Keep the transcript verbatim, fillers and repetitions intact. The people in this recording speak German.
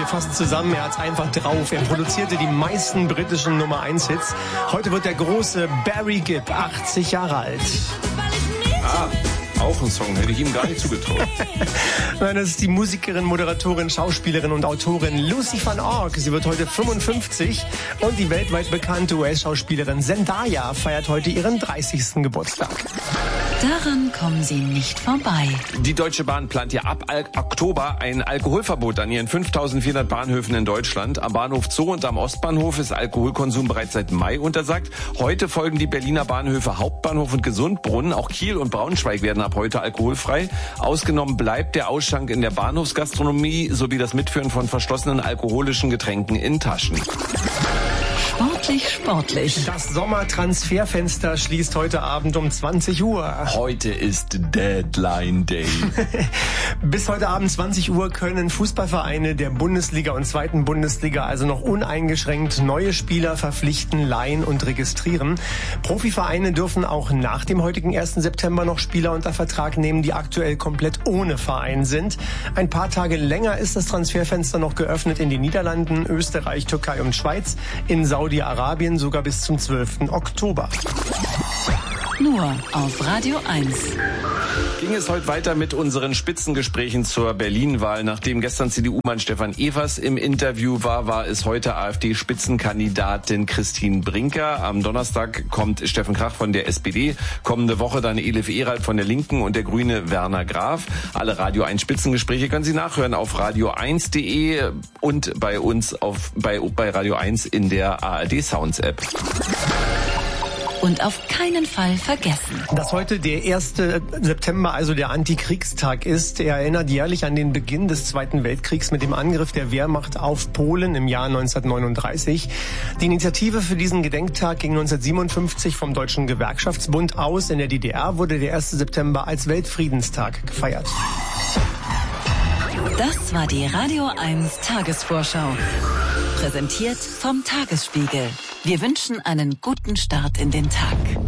fast zusammen. Er hat's einfach drauf. Er produzierte die meisten britischen Nummer eins Hits. Heute wird der große Barry Gibb achtzig Jahre alt. Ah. Auch ein Song, hätte ich ihm gar nicht zugetraut. Nein, das ist die Musikerin, Moderatorin, Schauspielerin und Autorin Lucy van Ork. Sie wird heute fünfundfünfzig und die weltweit bekannte U S-Schauspielerin Zendaya feiert heute ihren dreißigsten Geburtstag. Daran kommen Sie nicht vorbei. Die Deutsche Bahn plant ja ab Al- Oktober ein Alkoholverbot an ihren fünftausendvierhundert Bahnhöfen in Deutschland. Am Bahnhof Zoo und am Ostbahnhof ist Alkoholkonsum bereits seit Mai untersagt. Heute folgen die Berliner Bahnhöfe Hauptbahnhof und Gesundbrunnen. Auch Kiel und Braunschweig werden ab heute alkoholfrei. Ausgenommen bleibt der Ausschank in der Bahnhofsgastronomie sowie das Mitführen von verschlossenen alkoholischen Getränken in Taschen. Sportlich, sportlich. Das Sommertransferfenster schließt heute Abend um zwanzig Uhr. Heute ist Deadline Day. Bis heute Abend zwanzig Uhr können Fußballvereine der Bundesliga und zweiten Bundesliga also noch uneingeschränkt neue Spieler verpflichten, leihen und registrieren. Profivereine dürfen auch nach dem heutigen ersten September noch Spieler unter Vertrag nehmen, die aktuell komplett ohne Verein sind. Ein paar Tage länger ist das Transferfenster noch geöffnet in den Niederlanden, Österreich, Türkei und Schweiz, in Saudi-Arabien sogar bis zum zwölften Oktober. Nur auf Radio eins. Ging es heute weiter mit unseren Spitzengesprächen zur Berlin-Wahl. Nachdem gestern C D U-Mann Stefan Evers im Interview war, war es heute AfD-Spitzenkandidatin Christine Brinker. Am Donnerstag kommt Steffen Krach von der S P D. Kommende Woche dann Elif Eralt von der Linken und der Grüne Werner Graf. Alle Radio eins Spitzengespräche können Sie nachhören auf radio eins punkt de und bei uns auf bei, bei Radio eins in der A R D Sounds App. Und auf keinen Fall vergessen, dass heute der erste September, also der Antikriegstag ist. Er erinnert jährlich an den Beginn des Zweiten Weltkriegs mit dem Angriff der Wehrmacht auf Polen im Jahr neunzehnhundertneununddreißig. Die Initiative für diesen Gedenktag ging neunzehnhundertsiebenundfünfzig vom Deutschen Gewerkschaftsbund aus. In der D D R wurde der erste September als Weltfriedenstag gefeiert. Das war die Radio eins Tagesvorschau. Präsentiert vom Tagesspiegel. Wir wünschen einen guten Start in den Tag.